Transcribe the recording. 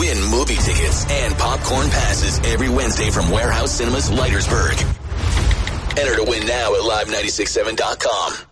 Win movie tickets and popcorn passes every Wednesday from Warehouse Cinemas, Leitersburg. Enter to win now at live967.com.